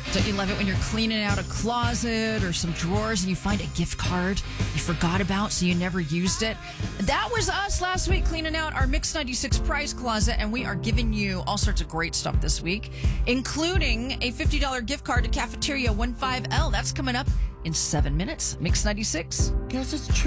Don't you love it when you're cleaning out a closet or some drawers and you find a gift card you forgot about so you never used it? That was us last week cleaning out our Mix 96 prize closet, and we are giving you all sorts of great stuff this week, including a $50 gift card to Cafeteria 15L. That's coming up in 7 minutes. Mix 96. Guess it's true.